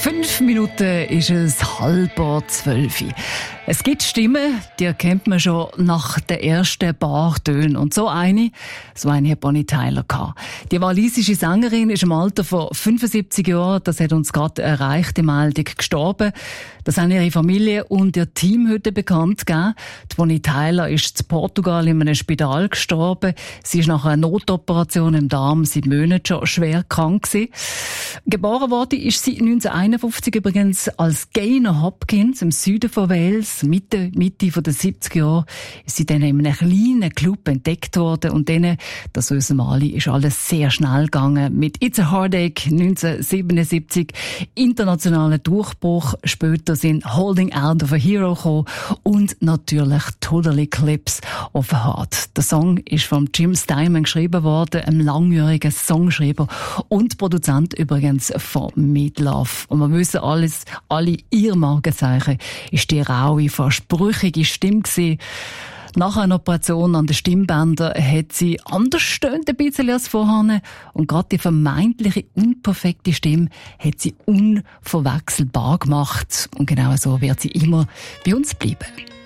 5 Minuten ist es 11:30. Es gibt Stimmen, die erkennt man schon nach den ersten paar Tönen. Und so eine hat Bonnie Tyler gehabt. Die walisische Sängerin ist im Alter von 75 Jahren, das hat uns gerade erreicht, die Meldung, gestorben. Das haben ihre Familie und ihr Team heute bekannt gegeben. Die Bonnie Tyler ist in Portugal in einem Spital gestorben. Sie ist nach einer Notoperation im Darm seit Monaten schon schwer krank gewesen. Geboren worden ist sie 1951 übrigens als Gaynor Hopkins im Süden von Wales. Mitte der 70er Jahre ist sie dann in einem kleinen Club entdeckt worden und dann, das wissen wir alle, ist alles sehr schnell gegangen. Mit It's a Heartache 1977 internationaler Durchbruch, später sind Holding Out of a Hero gekommen und natürlich Total Eclipse of a Heart. Der Song ist von Jim Steinman geschrieben worden, einem langjährigen Songschreiber und Produzent übrigens von Meat Love. Und wir wissen alle ihr Markenzeichen ist die raue, fast brüchige Stimme gewesen. Nach einer Operation an den Stimmbändern hat sie anders stöhnt ein bisschen als vorher. Und gerade die vermeintliche unperfekte Stimme hat sie unverwechselbar gemacht. Und genau so wird sie immer bei uns bleiben.